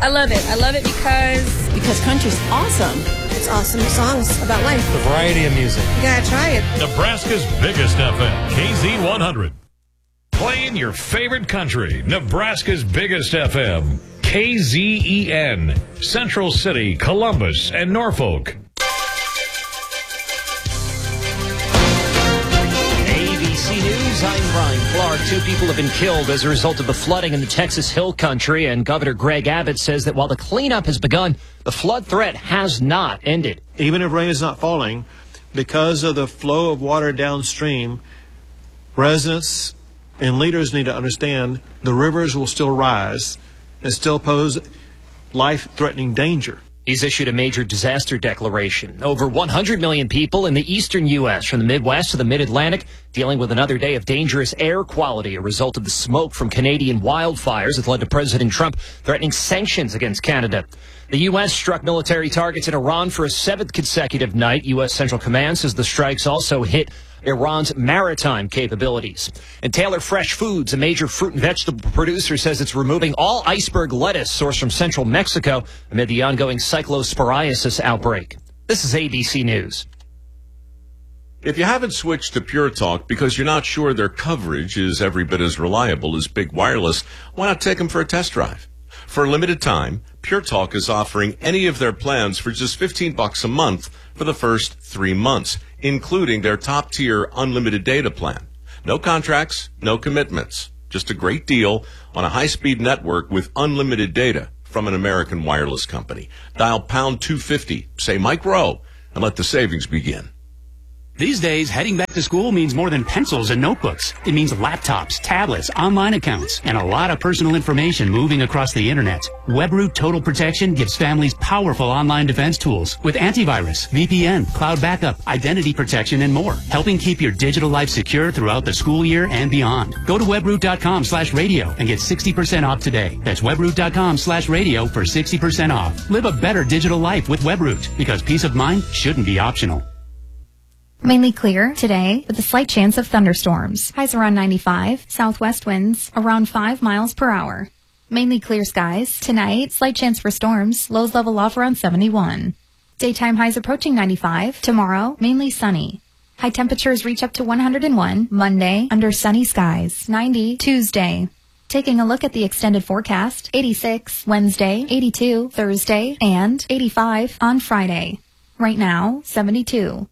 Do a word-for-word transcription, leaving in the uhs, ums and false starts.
I love it. I love it because... Because country's awesome. It's awesome songs about life. The variety of music. You gotta try it. Nebraska's biggest F M, K Z one hundred. Playing your favorite country, Nebraska's biggest F M, K Z E N, Central City, Columbus, and Norfolk. A B C News, I'm Brian Clark. Two people have been killed as a result of the flooding in the Texas Hill Country, and Governor Greg Abbott says that while the cleanup has begun, the flood threat has not ended. Even if rain is not falling, because of the flow of water downstream, residents and leaders need to understand the rivers will still rise and still pose life-threatening danger. He's issued a major disaster declaration. Over one hundred million people in the eastern U S, from the Midwest to the Mid-Atlantic, dealing with another day of dangerous air quality, a result of the smoke from Canadian wildfires that led to President Trump threatening sanctions against Canada. The U S struck military targets in Iran for a seventh consecutive night. U S Central Command says the strikes also hit Iran's maritime capabilities. And Taylor Fresh Foods, a major fruit and vegetable producer, says it's removing all iceberg lettuce sourced from central Mexico amid the ongoing cyclosporiasis outbreak. This is A B C News. If you haven't switched to Pure Talk because you're not sure their coverage is every bit as reliable as Big Wireless, why not take them for a test drive? For a limited time, Pure Talk is offering any of their plans for just fifteen bucks a month for the first three months, including their top-tier unlimited data plan. No contracts, no commitments. Just a great deal on a high-speed network with unlimited data from an American wireless company. Dial pound two fifty, say Mike Rowe, and let the savings begin. These days, heading back to school means more than pencils and notebooks. It means laptops, tablets, online accounts, and a lot of personal information moving across the internet. WebRoot Total Protection gives families powerful online defense tools with antivirus, V P N, cloud backup, identity protection, and more, helping keep your digital life secure throughout the school year and beyond. Go to webroot.com slash radio and get sixty percent off today. That's webroot.com slash radio for sixty percent off. Live a better digital life with WebRoot, because peace of mind shouldn't be optional. Mainly clear today with a slight chance of thunderstorms. Highs around ninety-five. Southwest winds around five miles per hour. Mainly clear skies. Tonight, slight chance for storms. Lows level off around seventy-one. Daytime highs approaching ninety-five. Tomorrow, mainly sunny. High temperatures reach up to one hundred one. Monday, under sunny skies. ninety Tuesday. Taking a look at the extended forecast. eighty-six Wednesday, eighty-two Thursday, and eighty-five on Friday. Right now, seventy-two.